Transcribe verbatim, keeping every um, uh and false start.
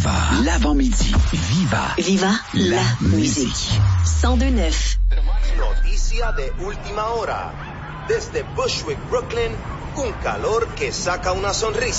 Viva l'avant-midi. Viva. Viva la, la musique. cent deux neuf. Noticia de última hora. Desde Bushwick, Brooklyn, un calor que saca una sonrisa.